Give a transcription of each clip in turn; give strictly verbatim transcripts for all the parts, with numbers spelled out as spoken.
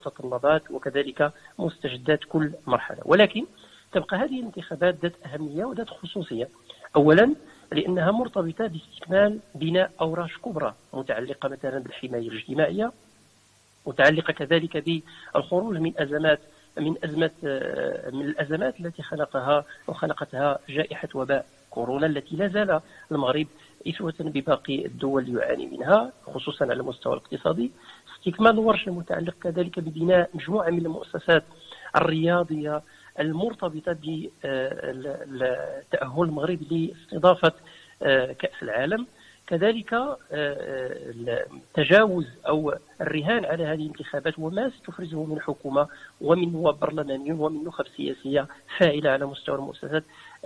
المتطلبات وكذلك مستجدات كل مرحلة. ولكن تبقى هذه الانتخابات ذات أهمية وذات خصوصية. أولا لأنها مرتبطة باستكمال بناء أوراش كبرى متعلقة مثلا بالحماية الاجتماعية، متعلقة كذلك بالخروج من أزمات من أزمة من الأزمات التي خلقها وخلقتها جائحة وباء كورونا التي لا زال المغرب إسوة بباقي الدول يعاني منها خصوصا على المستوى الاقتصادي. استكمال الورش المتعلق كذلك ببناء مجموعة من المؤسسات الرياضية المرتبطة بتأهل المغرب لاستضافة كأس العالم. كذلك التجاوز أو الرهان على هذه الانتخابات وما ستفرزه من حكومة ومن نواب برلمانيون ومن نخب سياسية فاعلة على مستوى المؤسسات،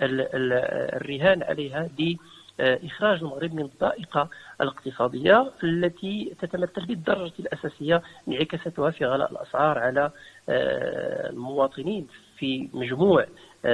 الرهان عليها لإخراج المغرب من الضائقة الاقتصادية التي تتمثل بالدرجة الأساسية انعكاستها في غلاء الأسعار على المواطنين في مجموع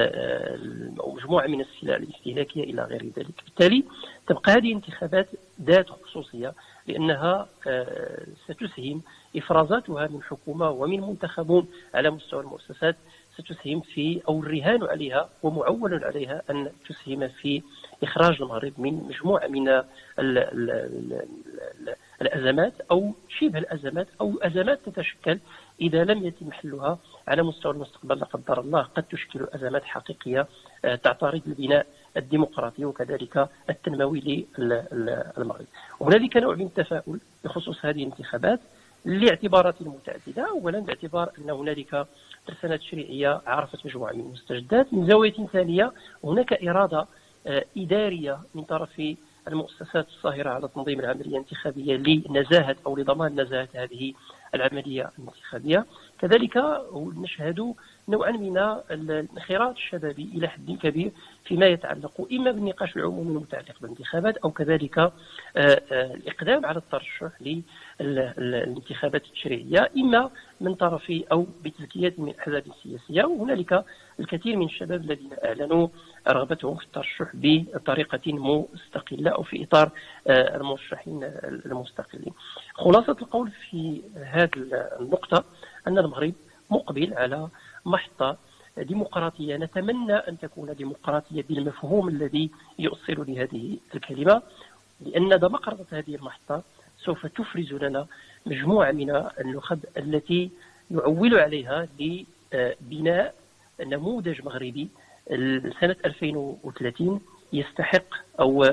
مجموعة من السلع الاستهلاكية إلى غير ذلك. بالتالي تبقى هذه انتخابات ذات خصوصية لأنها ستسهم إفرازاتها من حكومة ومن منتخبون على مستوى المؤسسات ستسهم في أو الرهان عليها ومعول عليها أن تسهم في إخراج المغرب من مجموعة من ال ال ال الأزمات أو شبه الأزمات أو أزمات تتشكل إذا لم يتم حلها على مستوى المستقبل لا قدر الله قد تشكل أزمات حقيقية تعترض البناء الديمقراطي وكذلك التنموي للمغرب. وهنالك نوع من التفاؤل بخصوص هذه الانتخابات لاعتبارات متعددة. أولا باعتبار أن هنالك ترسانات تشريعية عرفت مجموعة من المستجدات. من زاوية ثانية هناك إرادة إدارية من طرف المؤسسات الصاهرة على تنظيم العملية الانتخابية لنزاهة أو لضمان نزاهة هذه العملية الانتخابية. كذلك نشهد نوعا من الانخراط الشبابي إلى حد كبير فيما يتعلق إما بالنقاش العمومي المتعلق بالانتخابات أو كذلك الإقدام على الترشح للانتخابات التشريعية إما من طرف أو بتزكية من الأحزاب السياسية. وهنالك الكثير من الشباب الذين أعلنوا رغبتهم في الترشح بطريقة مستقلة أو في إطار المرشحين المستقلين. خلاصة القول في هذه النقطة أن المغرب مقبل على محطة ديمقراطية نتمنى أن تكون ديمقراطية بالمفهوم الذي يؤصل لهذه الكلمة، لأن دمقرة هذه المحطة سوف تفرز لنا مجموعة من النخب التي يعول عليها لبناء نموذج مغربي سنة ألفين وثلاثين يستحق أو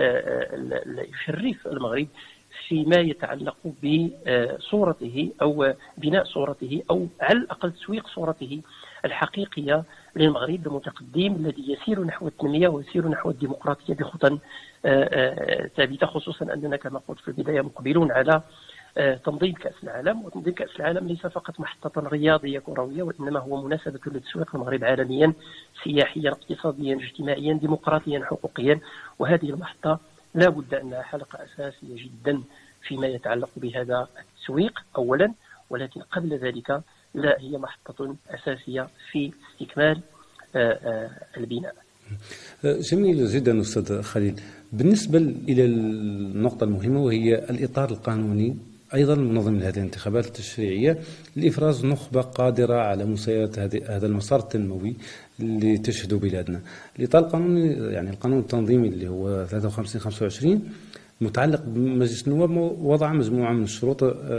يشرف المغرب فيما يتعلق بصورته أو بناء صورته أو على الأقل تسويق صورته الحقيقية للمغرب المتقدم الذي يسير نحو التنمية ويسير نحو الديمقراطية بخطى ثابتة، خصوصا أننا كما قلت في البداية مقبلون على تنظيم كأس العالم. وتنظيم كأس العالم ليس فقط محطة رياضية كروية وإنما هو مناسبة لتسويق المغرب عالميا سياحيا اقتصاديا اجتماعيا ديمقراطيا حقوقيا. وهذه المحطة لا بد أنها حلقة أساسية جدا فيما يتعلق بهذا التسويق أولا، ولكن قبل ذلك لا هي محطة أساسية في استكمال البناء. جميل جدا أستاذ خليل. بالنسبة إلى النقطة المهمة وهي الإطار القانوني أيضا منظم لهذه الانتخابات التشريعية لإفراز نخبة قادرة على مسايرة هذا المسار التنموي اللي تشهده بلادنا. الإطار القانوني يعني القانون التنظيمي اللي هو ثلاثة وخمسين خمسة وعشرين متعلق بمجلس النواب وضع مجموعة من الشروط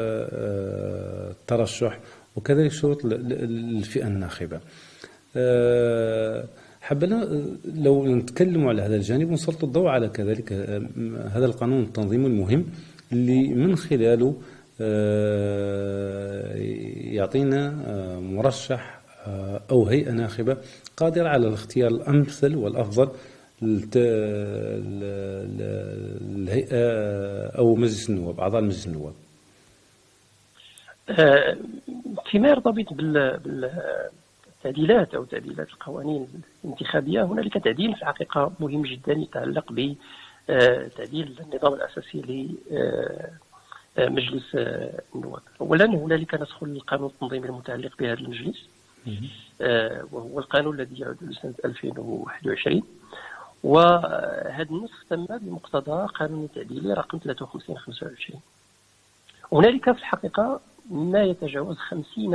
الترشح وكذلك شروط الفئة الناخبة. حبنا لو نتكلم على هذا الجانب ونسلط الضوء على كذلك هذا القانون التنظيمي المهم اللي من خلاله يعطينا مرشح أو هيئة ناخبة قادرة على الاختيار الأمثل والأفضل للهيئة أو مجلس النواب أعضاء مجلس النواب. فيما يرتبط بالتعديلات أو تعديلات القوانين الانتخابية هنالك تعديل في الحقيقة مهم جدا يتعلق بتعديل النظام الأساسي لمجلس النواب. أولا هنالك نسخ القانون التنظيمي المتعلق بهذا المجلس وهو القانون الذي يعود لسنة ألفين وواحد وعشرين، وهذا النسخ تم بمقتضى قانون تعديلي رقم ثلاثة وخمسين خمسة وعشرين. هنالك في الحقيقة ما يتجاوز خمسين